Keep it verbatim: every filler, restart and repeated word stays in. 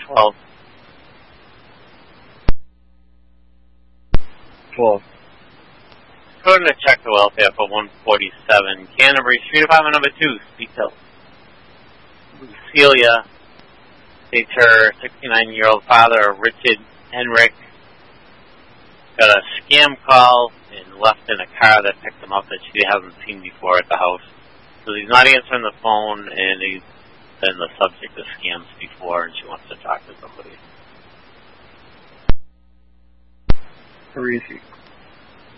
twelve. twelve. According to check the welfare for one forty-seven, Canterbury Street Apartment number two, speak to Lucelia. States her sixty-nine-year-old father, Richard Henrik, got a scam call and left in a car that picked him up that she hasn't seen before at the house. So he's not answering the phone, and he's been the subject of scams before, and she wants to talk to somebody. Where is he?